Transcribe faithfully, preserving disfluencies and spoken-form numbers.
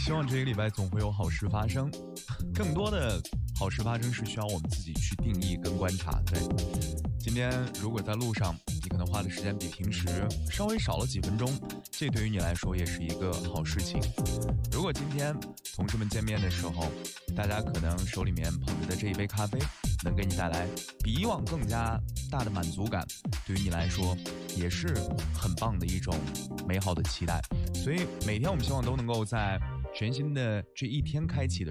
希望这个礼拜总会有好事发生，更多的好事发生是需要我们自己去定义跟观察。对，今天如果在路上你可能花的时间比平时稍微少了几分钟，这对于你来说也是一个好事情。如果今天同事们见面的时候，大家可能手里面捧着的这一杯咖啡能给你带来比以往更加大的满足感，对于你来说也是很棒的一种美好的期待。所以每天我们希望都能够在全新的这一天开启的